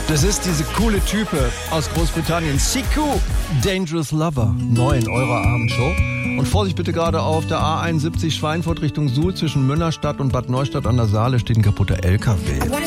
Das ist diese coole Type aus Großbritannien. Siku, Dangerous Lover. Neu in eurer Abendshow. Und Vorsicht bitte gerade auf der A71 Schweinfurt Richtung Suhl zwischen Münnerstadt und Bad Neustadt an der Saale steht ein kaputter LKW.